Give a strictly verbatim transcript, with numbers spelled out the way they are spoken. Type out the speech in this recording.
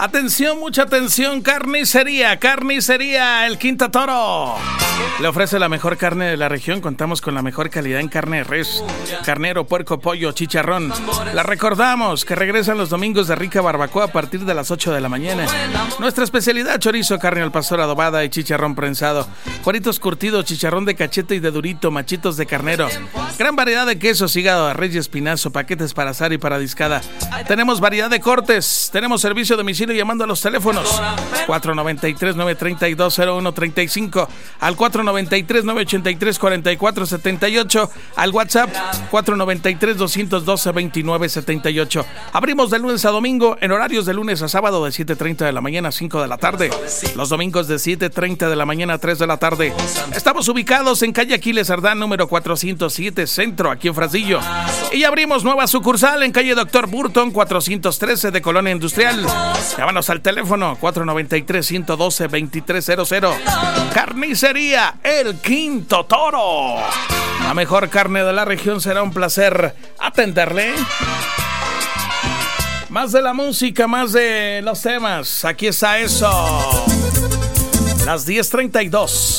Atención, mucha atención, carnicería, carnicería, el Quinto Toro. Le ofrece la mejor carne de la región, contamos con la mejor calidad en carne de res, carnero, puerco, pollo, chicharrón. La recordamos que regresan los domingos de rica barbacoa a partir de las ocho de la mañana. Nuestra especialidad, chorizo, carne al pastor adobada y chicharrón prensado. Cueritos curtidos, chicharrón de cachete y de durito, machitos de carnero. Gran variedad de quesos, hígado de res y espinazo, paquetes para asar y para discada. Tenemos variedad de cortes, tenemos servicio a domicilio llamando a los teléfonos cuatro noventa y tres, novecientos treinta y dos, cero uno treinta y cinco, al cuatro noventa y tres, novecientos ochenta y tres, cuarenta y cuatro setenta y ocho, al WhatsApp cuatro noventa y tres, doscientos doce, veintinueve setenta y ocho. Abrimos de lunes a domingo en horarios de lunes a sábado de siete treinta de la mañana a cinco de la tarde. Los domingos de siete treinta de la mañana a tres de la tarde. Estamos ubicados en calle Aquiles Ardán, número cuatrocientos siete, Centro, aquí en Fresnillo. Y abrimos nueva sucursal en calle Doctor Burton, cuatrocientos trece de Colonia Industrial. Llámanos al teléfono cuatro noventa y tres, ciento doce, veintitrés cero cero. Carnicería El Quinto Toro. La mejor carne de la región, será un placer atenderle. Más de la música, más de los temas. Aquí está eso. Las diez treinta y dos.